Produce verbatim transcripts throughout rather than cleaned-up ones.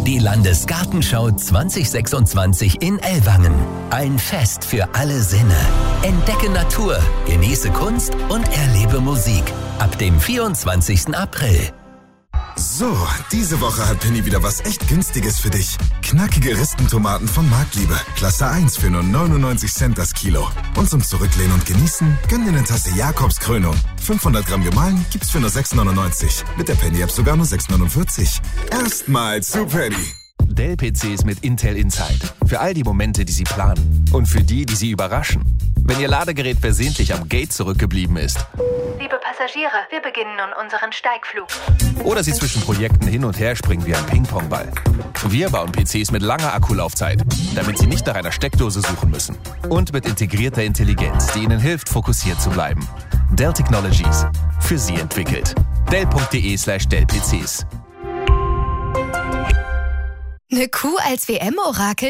Die Landesgartenschau zwanzig sechsundzwanzig in Ellwangen. Ein Fest für alle Sinne. Entdecke Natur, genieße Kunst und erlebe Musik. Ab dem vierundzwanzigsten April. So, diese Woche hat Penny wieder was echt Günstiges für dich. Knackige Ristentomaten von Marktliebe. Klasse eins für nur neunundneunzig Cent das Kilo. Und zum Zurücklehnen und Genießen, gönn dir eine Tasse Jakobs Krönung. fünfhundert Gramm gemahlen gibt's für nur sechs neunundneunzig. Mit der Penny-App sogar nur sechs neunundvierzig. Erstmal zu Penny. Dell-P Cs mit Intel Inside. Für all die Momente, die Sie planen. Und für die, die Sie überraschen. Wenn Ihr Ladegerät versehentlich am Gate zurückgeblieben ist. Liebe Passagiere, wir beginnen nun unseren Steigflug. Oder Sie zwischen Projekten hin und her springen wie ein Ping-Pong-Ball. Wir bauen P Cs mit langer Akkulaufzeit, damit Sie nicht nach einer Steckdose suchen müssen. Und mit integrierter Intelligenz, die Ihnen hilft, fokussiert zu bleiben. Dell Technologies. Für Sie entwickelt. Dell.de slash Dell-PCs. Eine Kuh als W M-Orakel?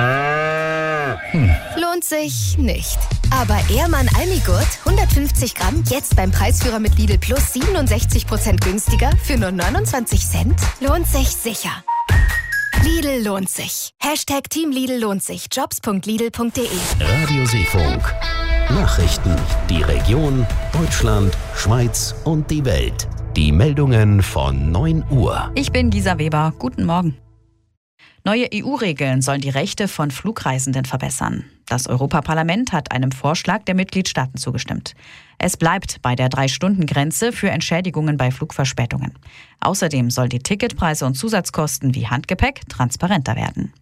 Hm. Lohnt sich nicht. Aber Ehrmann Almigurt, hundertfünfzig Gramm, jetzt beim Preisführer mit Lidl Plus siebenundsechzig Prozent günstiger für nur neunundzwanzig Cent? Lohnt sich sicher. Lidl lohnt sich. Hashtag Team Lidl lohnt sich. Jobs punkt lidl punkt de. Radio Seefunk. Nachrichten, die Region, Deutschland, Schweiz und die Welt. Die Meldungen von neun Uhr. Ich bin Gisa Weber. Guten Morgen. Neue E U-Regeln sollen die Rechte von Flugreisenden verbessern. Das Europaparlament hat einem Vorschlag der Mitgliedstaaten zugestimmt. Es bleibt bei der Drei-Stunden-Grenze für Entschädigungen bei Flugverspätungen. Außerdem sollen die Ticketpreise und Zusatzkosten wie Handgepäck transparenter werden.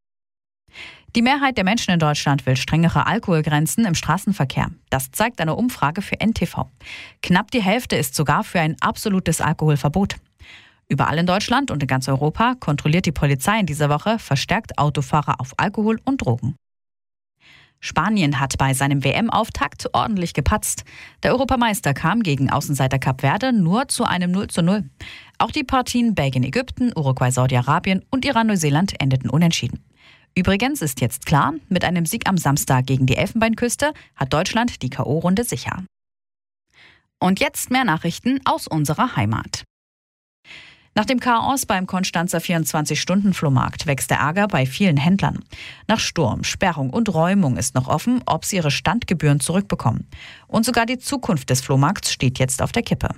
Die Mehrheit der Menschen in Deutschland will strengere Alkoholgrenzen im Straßenverkehr. Das zeigt eine Umfrage für N T V. Knapp die Hälfte ist sogar für ein absolutes Alkoholverbot. Überall in Deutschland und in ganz Europa kontrolliert die Polizei in dieser Woche verstärkt Autofahrer auf Alkohol und Drogen. Spanien hat bei seinem W M-Auftakt ordentlich gepatzt. Der Europameister kam gegen Außenseiter Kap Verde nur zu einem null zu null. Auch die Partien Belgien-Ägypten, Uruguay-Saudi-Arabien und Iran-Neuseeland endeten unentschieden. Übrigens ist jetzt klar, mit einem Sieg am Samstag gegen die Elfenbeinküste hat Deutschland die K O-Runde sicher. Und jetzt mehr Nachrichten aus unserer Heimat. Nach dem Chaos beim Konstanzer vierundzwanzig-Stunden-Flohmarkt wächst der Ärger bei vielen Händlern. Nach Sturm, Sperrung und Räumung ist noch offen, ob sie ihre Standgebühren zurückbekommen. Und sogar die Zukunft des Flohmarkts steht jetzt auf der Kippe.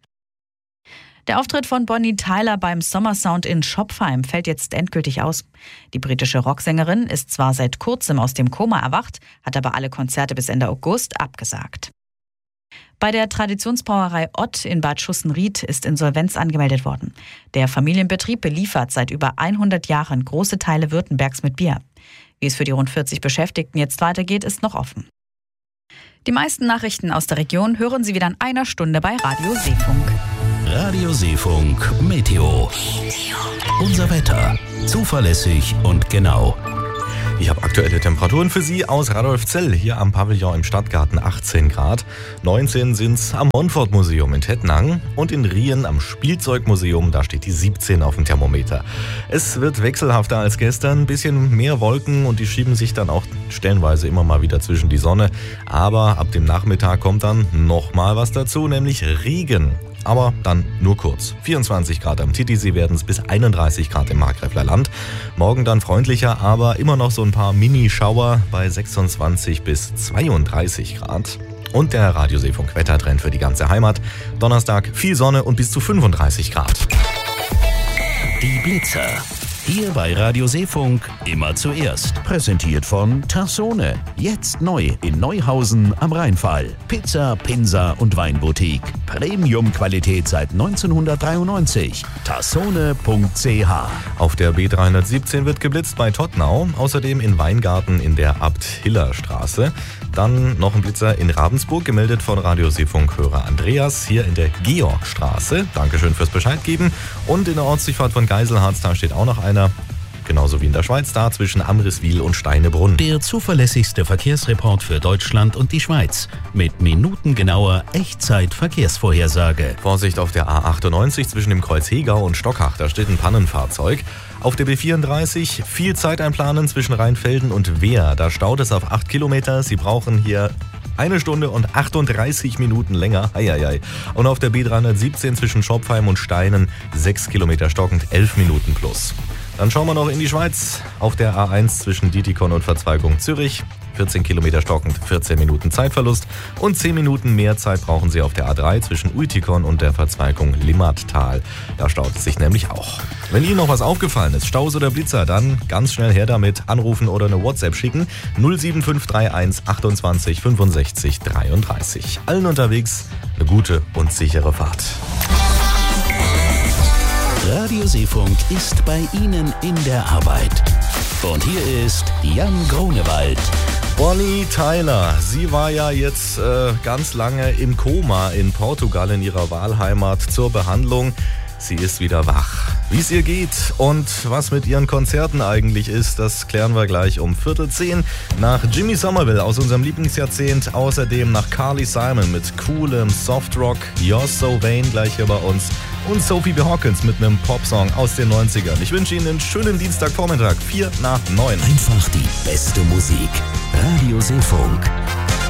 Der Auftritt von Bonnie Tyler beim Summer Sound in Schopfheim fällt jetzt endgültig aus. Die britische Rocksängerin ist zwar seit kurzem aus dem Koma erwacht, hat aber alle Konzerte bis Ende August abgesagt. Bei der Traditionsbrauerei Ott in Bad Schussenried ist Insolvenz angemeldet worden. Der Familienbetrieb beliefert seit über hundert Jahren große Teile Württembergs mit Bier. Wie es für die rund vierzig Beschäftigten jetzt weitergeht, ist noch offen. Die meisten Nachrichten aus der Region hören Sie wieder in einer Stunde bei Radio Seefunk. Radio Seefunk Meteo. Unser Wetter. Zuverlässig und genau. Ich habe aktuelle Temperaturen für Sie aus Radolfzell, hier am Pavillon im Stadtgarten achtzehn Grad. neunzehn sind es am Montfort-Museum in Tettnang und in Rien am Spielzeugmuseum, da steht die siebzehn auf dem Thermometer. Es wird wechselhafter als gestern, ein bisschen mehr Wolken und die schieben sich dann auch stellenweise immer mal wieder zwischen die Sonne. Aber ab dem Nachmittag kommt dann nochmal was dazu, nämlich Regen. Aber dann nur kurz. vierundzwanzig Grad am Titisee werden es bis einunddreißig Grad im Markgräfler Land. Morgen dann freundlicher, aber immer noch so ein paar Mini-Schauer bei sechsundzwanzig bis zweiunddreißig Grad. Und der Radio Seefunk Wettertrend für die ganze Heimat. Donnerstag viel Sonne und bis zu fünfunddreißig Grad. Die Blitzer. Hier bei Radio Seefunk immer zuerst. Präsentiert von Tassone. Jetzt neu in Neuhausen am Rheinfall. Pizza, Pinsa und Weinboutique. Premium-Qualität seit neunzehnhundertdreiundneunzig. tassone punkt c h. Auf der B dreihundertsiebzehn wird geblitzt bei Tottnau. Außerdem in Weingarten in der Abt-Hiller-Straße. Dann noch ein Blitzer in Ravensburg, gemeldet von Radio Seefunk-Hörer Andreas, hier in der Georgstraße. Dankeschön fürs Bescheid geben. Und in der Ortsdurchfahrt von Geiselharz, da steht auch noch einer. Genauso wie in der Schweiz, da zwischen Amriswil und Steinebrunn. Der zuverlässigste Verkehrsreport für Deutschland und die Schweiz. Mit minutengenauer Echtzeit-Verkehrsvorhersage. Vorsicht auf der A achtundneunzig zwischen dem Kreuz Hegau und Stockach, da steht ein Pannenfahrzeug. Auf der B vierunddreißig viel Zeit einplanen zwischen Rheinfelden und Wehr. Da staut es auf acht Kilometer. Sie brauchen hier eine Stunde und achtunddreißig Minuten länger. Eieiei. Und auf der B dreihundertsiebzehn zwischen Schopfheim und Steinen sechs Kilometer stockend, elf Minuten plus. Dann schauen wir noch in die Schweiz. Auf der A eins zwischen Dietikon und Verzweigung Zürich. vierzehn Kilometer stockend, vierzehn Minuten Zeitverlust. Und zehn Minuten mehr Zeit brauchen Sie auf der A drei zwischen Uitikon und der Verzweigung Limmattal. Da staut es sich nämlich auch. Wenn Ihnen noch was aufgefallen ist, Staus oder Blitzer, dann ganz schnell her damit. Anrufen oder eine WhatsApp schicken. null sieben fünf drei eins achtundzwanzig fünfundsechzig dreiunddreißig. Allen unterwegs eine gute und sichere Fahrt. Radio Seefunk ist bei Ihnen in der Arbeit. Und hier ist Jan Grunewald. Bonnie Tyler, sie war ja jetzt äh, ganz lange im Koma in Portugal in ihrer Wahlheimat zur Behandlung. Sie ist wieder wach. Wie es ihr geht und was mit ihren Konzerten eigentlich ist, das klären wir gleich um Viertel zehn. Nach Jimmy Somerville aus unserem Lieblingsjahrzehnt, außerdem nach Carly Simon mit coolem Softrock, You're So Vain gleich hier bei uns und Sophie B. Hawkins mit einem Popsong aus den neunzigern. Ich wünsche Ihnen einen schönen Dienstagvormittag, vier nach neun. Einfach die beste Musik. Radio Seefunk.